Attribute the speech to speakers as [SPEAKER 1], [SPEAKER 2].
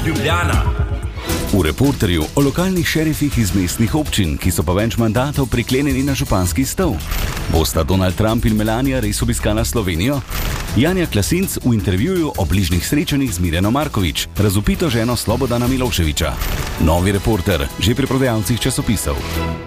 [SPEAKER 1] Ljubljana.
[SPEAKER 2] V Reporterju o lokalnih šerifih iz mestnih občin, ki so pa več mandatov priklenjeni na županski stol. Bosta Donald Trump in Melania res obiskala Slovenijo? Janja Klasinc v intervjuju o bližnjih srečanjih z Mirjano Markovič, razvpito ženo Slobodana Miloševića. Novi Reporter, že pri prodajalcih časopisov.